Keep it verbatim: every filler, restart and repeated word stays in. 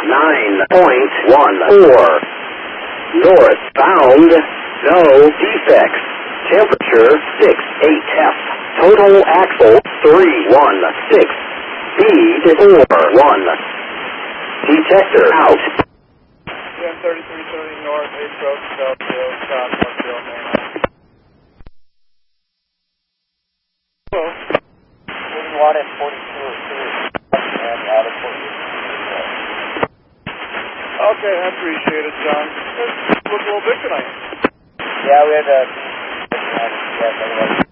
nine point one four. Northbound, no defects. Temperature six eight F. Total axle three one six. Speed four one. Detector out. ten thirty-three thirty north, eight Broke, Southfield, South Northfield, main line. Hello. forty-one and forty-two are clear. And out of forty-two. Okay, I appreciate it, John. It looked a little big tonight. Yeah, we had a... Yes, otherwise...